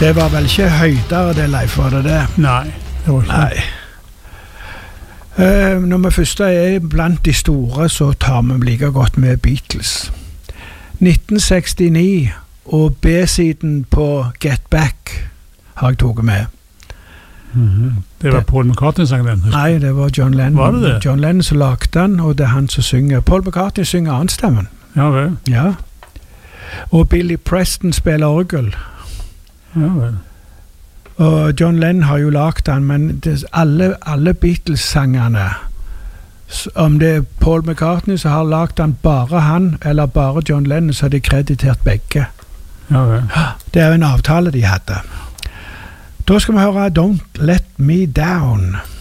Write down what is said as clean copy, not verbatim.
Det var vel ikke høydere det, Leif, var det det? Nei, det var ikke. Nei. Når vi først er blant de store, så tar vi like godt med Beatles. 1969 og B-siden på Get Back har jeg tatt med. Det var Paul McCartney-sang den? Nei, det var John Lennon. Var det det? John Lennon som lagde den, og det er han som synger. Paul McCartney synger annenstemmen. Ja vel. Ja. Og Billy Preston spiller orgel. Ja vel. Og John Lennon har jo lagd den, men alle Beatles-sangerne, om det er Paul McCartney som har lagd den, bare han, eller bare John Lennon, så har de kreditert begge. Ja vel. Det er jo en avtale de hadde. Da skal vi høre Don't Let Me Down.